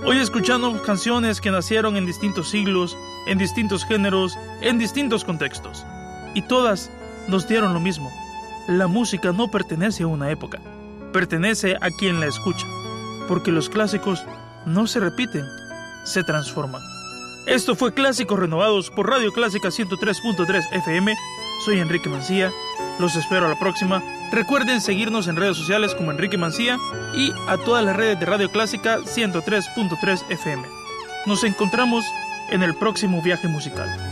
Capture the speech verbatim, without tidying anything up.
Hoy escuchamos canciones que nacieron en distintos siglos, en distintos géneros, en distintos contextos. Y todas nos dieron lo mismo. La música no pertenece a una época, pertenece a quien la escucha, porque los clásicos no se repiten, se transforman. Esto fue Clásicos Renovados por Radio Clásica ciento tres punto tres F M. Soy Enrique Mancía, los espero a la próxima. Recuerden seguirnos en redes sociales como Enrique Mancía y a todas las redes de Radio Clásica ciento tres punto tres F M. Nos encontramos en el próximo viaje musical.